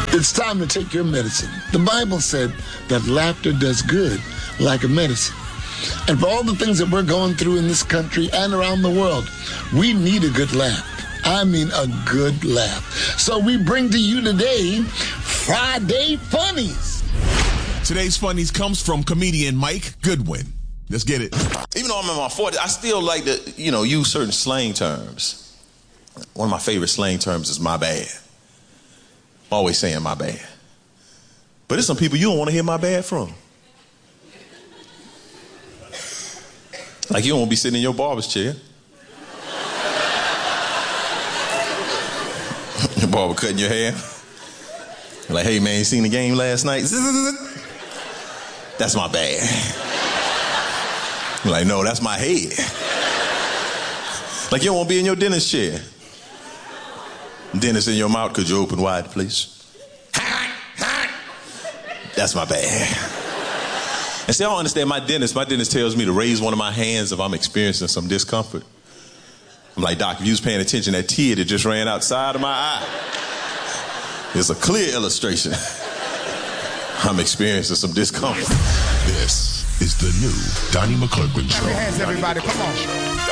It's time to take your medicine. The Bible said that laughter does good like a medicine. And for all the things that we're going through in this country and around the world, we need a good laugh. I mean a good laugh. So we bring to you today Friday Funnies. Today's Funnies comes from comedian Mike Goodwin. Let's get it. Even though I'm in my 40s, I still like to, use certain slang terms. One of my favorite slang terms is my bad. Always saying my bad. But there's some people you don't want to hear my bad from. Like you don't want to be sitting in your barber's chair. Your barber cutting your hair. Like, hey man, you seen the game last night? That's my bad. You're like, no, that's my head. Like you don't want to be in your dentist chair. Dentist in your mouth, could you open wide, please? That's my bad. And see, I don't understand my dentist. My dentist tells me to raise one of my hands if I'm experiencing some discomfort. I'm like, Doc, if you was paying attention, that tear that just ran outside of my eye. It's a clear illustration. I'm experiencing some discomfort. This is the new Donnie McClurkin Show. Clap your hands, everybody. Come on.